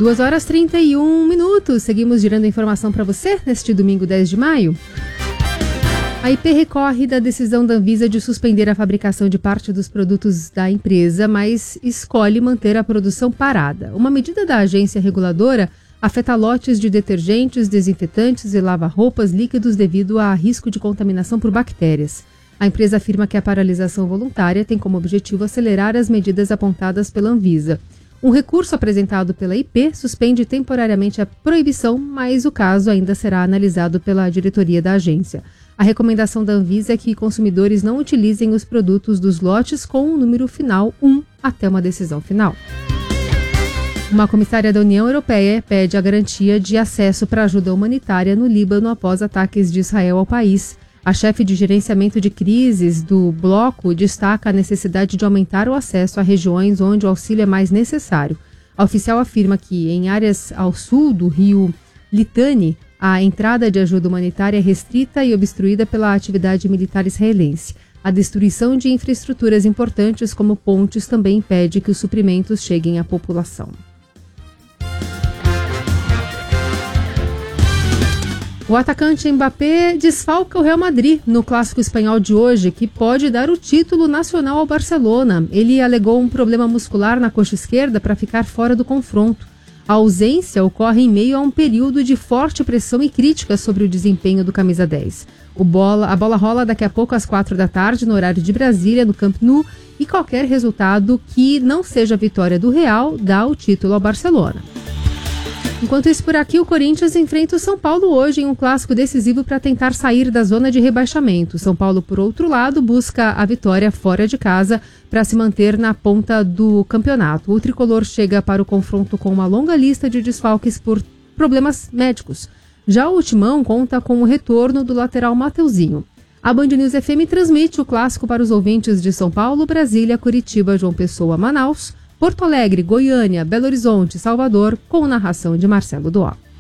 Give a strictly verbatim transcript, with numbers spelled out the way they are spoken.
duas horas e trinta e um minutos. Seguimos girando a informação para você neste domingo dez de maio. A I P recorre da decisão da Anvisa de suspender a fabricação de parte dos produtos da empresa, mas escolhe manter a produção parada. Uma medida da agência reguladora afeta lotes de detergentes, desinfetantes e lava-roupas líquidos devido a risco de contaminação por bactérias. A empresa afirma que a paralisação voluntária tem como objetivo acelerar as medidas apontadas pela Anvisa. Um recurso apresentado pela I P suspende temporariamente a proibição, mas o caso ainda será analisado pela diretoria da agência. A recomendação da Anvisa é que consumidores não utilizem os produtos dos lotes com o número final um até uma decisão final. Uma comissária da União Europeia pede a garantia de acesso para ajuda humanitária no Líbano após ataques de Israel ao país. A chefe de gerenciamento de crises do bloco destaca a necessidade de aumentar o acesso a regiões onde o auxílio é mais necessário. A oficial afirma que, em áreas ao sul do rio Litani, a entrada de ajuda humanitária é restrita e obstruída pela atividade militar israelense. A destruição de infraestruturas importantes, como pontes, também impede que os suprimentos cheguem à população. O atacante Mbappé desfalca o Real Madrid no clássico espanhol de hoje, que pode dar o título nacional ao Barcelona. Ele alegou um problema muscular na coxa esquerda para ficar fora do confronto. A ausência ocorre em meio a um período de forte pressão e críticas sobre o desempenho do camisa dez. O bola, a bola rola daqui a pouco às quatro da tarde, no horário de Brasília, no Camp Nou, e qualquer resultado que não seja a vitória do Real dá o título ao Barcelona. Enquanto isso, por aqui, o Corinthians enfrenta o São Paulo hoje em um clássico decisivo para tentar sair da zona de rebaixamento. São Paulo, por outro lado, busca a vitória fora de casa para se manter na ponta do campeonato. O tricolor chega para o confronto com uma longa lista de desfalques por problemas médicos. Já o Timão conta com o retorno do lateral Mateuzinho. A Band News F M transmite o clássico para os ouvintes de São Paulo, Brasília, Curitiba, João Pessoa, Manaus, Porto Alegre, Goiânia, Belo Horizonte, Salvador, com narração de Marcelo Duó.